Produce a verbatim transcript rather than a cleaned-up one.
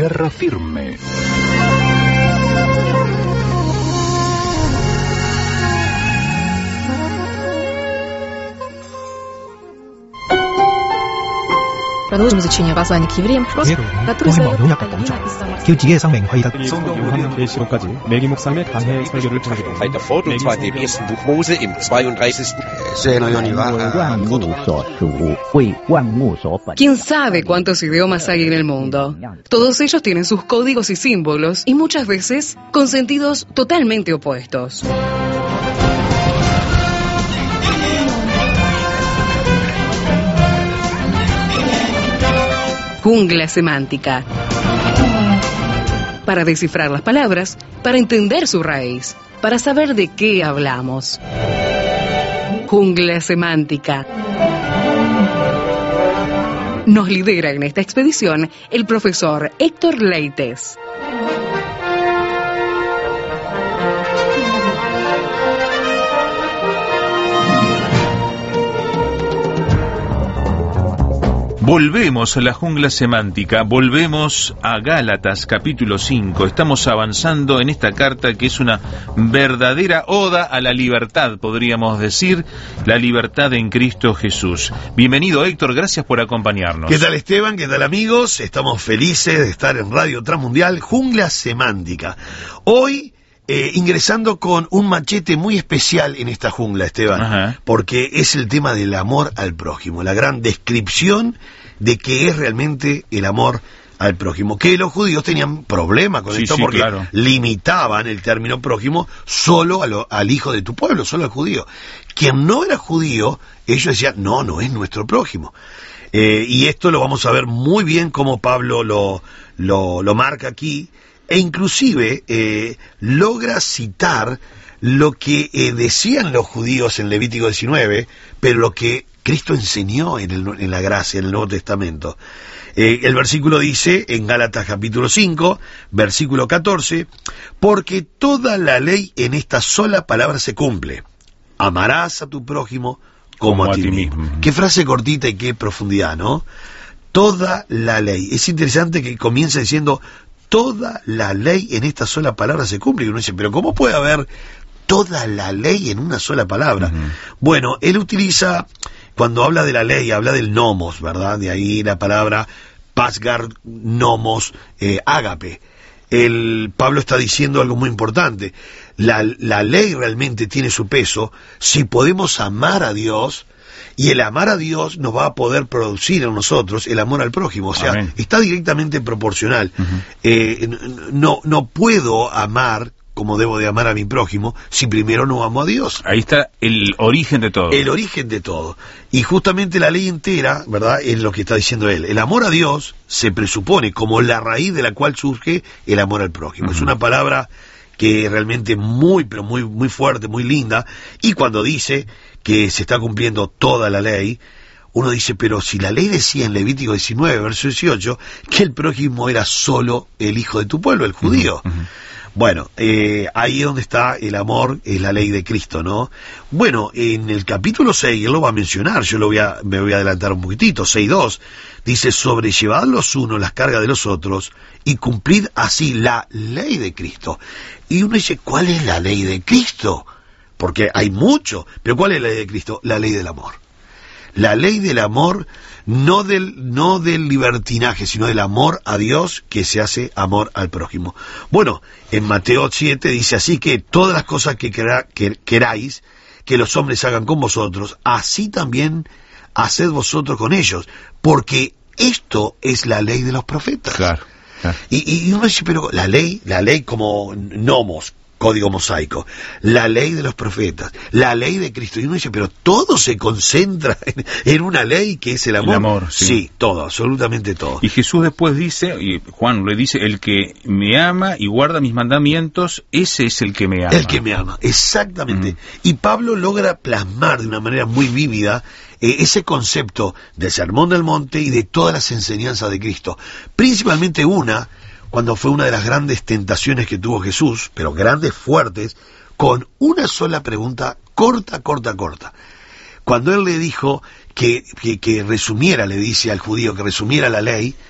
tierra firme. Продолжим изучение послания к евреям, который задает 교지의 성명 회의가 성경으로는 계시록까지 매기 목사님의 강해 설교를 전해드립니다. ¿Quién sabe cuántos idiomas hay en el mundo? Todos ellos tienen sus códigos y símbolos y muchas veces con sentidos totalmente opuestos. Jungla semántica. Para descifrar las palabras, para entender su raíz, para saber de qué hablamos. Jungla semántica. Nos lidera en esta expedición el profesor Héctor Leites. Volvemos a la jungla semántica, volvemos a Gálatas capítulo cinco. Estamos avanzando en esta carta que es una verdadera oda a la libertad, podríamos decir, la libertad en Cristo Jesús. Bienvenido, Héctor, gracias por acompañarnos. ¿Qué tal, Esteban? ¿Qué tal, amigos? Estamos felices de estar en Radio Transmundial, Jungla Semántica. Hoy Eh, ingresando con un machete muy especial en esta jungla, Esteban. Ajá. Porque es el tema del amor al prójimo, la gran descripción de qué es realmente el amor al prójimo, que los judíos tenían problema con sí, esto sí, porque claro. limitaban el término prójimo solo a lo, al hijo de tu pueblo, solo al judío. Quien no era judío, ellos decían, no, no es nuestro prójimo. Eh, y esto lo vamos a ver muy bien como Pablo lo, lo, lo marca aquí, e inclusive eh, logra citar lo que eh, decían los judíos en Levítico diecinueve, pero lo que Cristo enseñó en, el, en la gracia, en el Nuevo Testamento. Eh, el versículo dice, en Gálatas capítulo cinco, versículo catorce, porque toda la ley en esta sola palabra se cumple, amarás a tu prójimo como, como a, a ti mismo. mismo. Qué frase cortita y qué profundidad, ¿no? Toda la ley. Es interesante que comienza diciendo, toda la ley en esta sola palabra se cumple. Y uno dice, pero ¿cómo puede haber toda la ley en una sola palabra? Uh-huh. Bueno, él utiliza, cuando habla de la ley, habla del nomos, ¿verdad? De ahí la palabra pasgar, nomos, eh, ágape. El Pablo está diciendo algo muy importante. La, la ley realmente tiene su peso si podemos amar a Dios. Y el amar a Dios nos va a poder producir en nosotros el amor al prójimo. O sea, Amén. Está directamente proporcional. Uh-huh. Eh, no, no puedo amar como debo de amar a mi prójimo si primero no amo a Dios. Ahí está el origen de todo. El origen de todo. Y justamente la ley entera, ¿verdad?, es lo que está diciendo él. El amor a Dios se presupone como la raíz de la cual surge el amor al prójimo. Uh-huh. Es una palabra que realmente muy, pero muy, muy fuerte, muy linda. Y cuando dice que se está cumpliendo toda la ley, uno dice, pero si la ley decía en Levítico diecinueve, verso dieciocho, que el prójimo era solo el hijo de tu pueblo, el judío. Uh-huh, uh-huh. Bueno, eh, ahí es donde está el amor, es la ley de Cristo, ¿no? Bueno, en el capítulo seis, él lo va a mencionar, yo lo voy a, me voy a adelantar un poquitito, seis dos, dice, sobrellevad los unos las cargas de los otros y cumplid así la ley de Cristo. Y uno dice, ¿cuál es la ley de Cristo? Porque hay mucho, pero ¿cuál es la ley de Cristo? La ley del amor. La ley del amor, no del, no del libertinaje, sino del amor a Dios que se hace amor al prójimo. Bueno, en Mateo siete dice así que todas las cosas que, quera, que queráis que los hombres hagan con vosotros, así también haced vosotros con ellos, porque esto es la ley de los profetas. Claro, claro. Y, y uno dice, pero la ley, la ley como nomos, código mosaico, la ley de los profetas, la ley de Cristo. Y uno dice, pero todo se concentra en, en una ley que es el amor. El amor, sí. Sí, todo, absolutamente todo. Y Jesús después dice, y Juan le dice, el que me ama y guarda mis mandamientos, ese es el que me ama. El que me ama, exactamente. Mm. Y Pablo logra plasmar de una manera muy vívida eh, ese concepto del Sermón del Monte y de todas las enseñanzas de Cristo. Principalmente una, cuando fue una de las grandes tentaciones que tuvo Jesús, pero grandes, fuertes, con una sola pregunta corta, corta, corta. Cuando él le dijo que, que, que resumiera, le dice al judío que resumiera la ley,